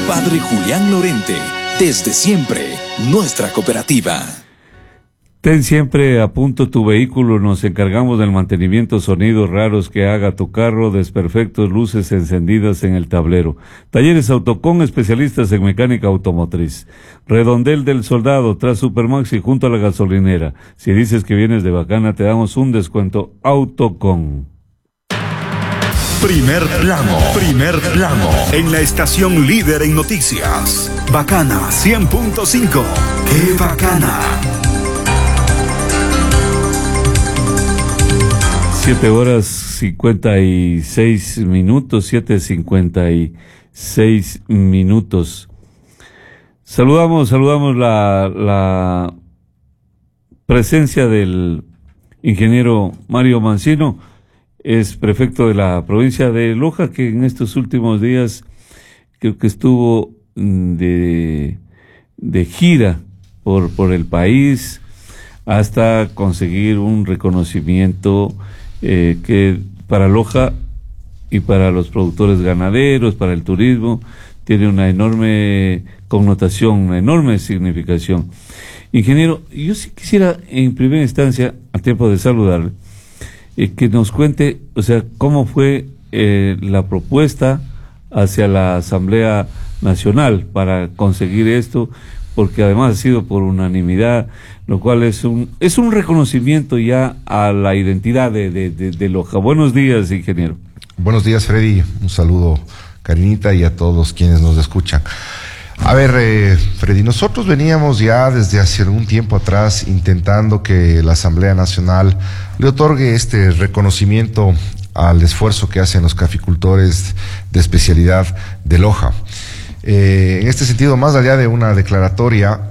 Padre Julián Lorente, desde siempre, nuestra cooperativa. Ten siempre a punto tu vehículo, nos encargamos del mantenimiento, sonidos raros que haga tu carro, desperfectos, luces encendidas en el tablero. Talleres Autocon, especialistas en mecánica automotriz. Redondel del Soldado, tras Supermaxi, junto a la gasolinera. Si dices que vienes de Bacana, te damos un descuento. Autocon. Primer plano, en la estación líder en noticias. Bacana 100.5. ¡Qué bacana! 7:56, 7:56. Saludamos la presencia del ingeniero Mario Mancino, es prefecto de la provincia de Loja, que en estos últimos días creo que estuvo de gira por el país hasta conseguir un reconocimiento que para Loja y para los productores ganaderos, para el turismo, tiene una enorme connotación, una enorme significación. Ingeniero, yo sí quisiera en primera instancia, a tiempo de saludarle, que nos cuente, o sea, cómo fue la propuesta hacia la Asamblea Nacional para conseguir esto, porque además ha sido por unanimidad, lo cual es un reconocimiento ya a la identidad de Loja. Buenos días, ingeniero. Buenos días, Freddy. Un saludo, Karinita, y a todos quienes nos escuchan. A ver, Freddy, nosotros veníamos ya desde hace algún tiempo atrás intentando que la Asamblea Nacional le otorgue este reconocimiento al esfuerzo que hacen los caficultores de especialidad de Loja. En este sentido, más allá de una declaratoria,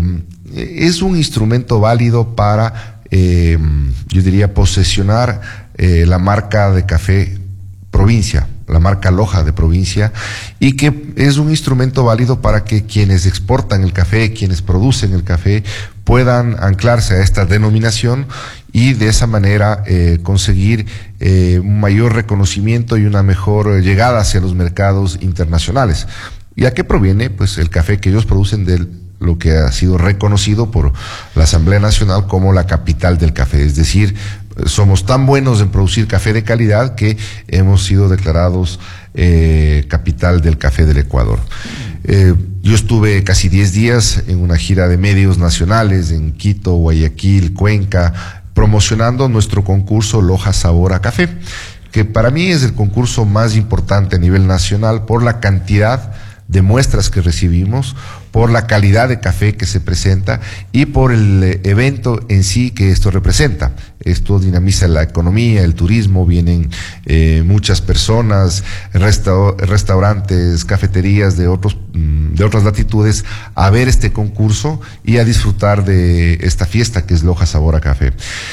es un instrumento válido para, yo diría, posesionar la marca de café provincia, la marca Loja de provincia, y que es un instrumento válido para que quienes exportan el café, quienes producen el café, puedan anclarse a esta denominación y de esa manera conseguir un mayor reconocimiento y una mejor llegada hacia los mercados internacionales. ¿Y a qué proviene? Pues el café que ellos producen de lo que ha sido reconocido por la Asamblea Nacional como la capital del café. Es decir, somos tan buenos en producir café de calidad que hemos sido declarados capital del café del Ecuador. Yo estuve casi 10 días en una gira de medios nacionales en Quito, Guayaquil, Cuenca, promocionando nuestro concurso Loja Sabor a Café, que para mí es el concurso más importante a nivel nacional por la cantidad de muestras que recibimos, por la calidad de café que se presenta y por el evento en sí que esto representa. Esto dinamiza la economía, el turismo, vienen muchas personas, restaurantes, cafeterías de otras latitudes a ver este concurso y a disfrutar de esta fiesta que es Loja Sabor a Café.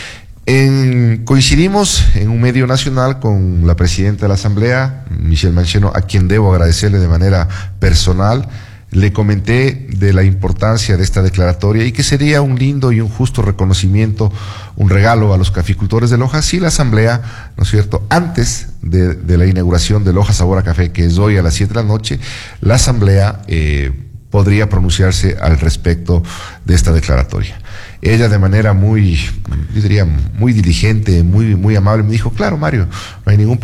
Coincidimos en un medio nacional con la presidenta de la Asamblea, Michelle Mancheno, a quien debo agradecerle de manera personal. Le comenté de la importancia de esta declaratoria y que sería un lindo y un justo reconocimiento, un regalo a los caficultores de Loja si la Asamblea, ¿no es cierto?, antes de la inauguración de Loja Sabor a Café, que es hoy a las 7 de la noche, la Asamblea podría pronunciarse al respecto de esta declaratoria. Ella de manera muy, yo diría, muy diligente, muy amable, me dijo, claro, Mario, no hay ningún problema.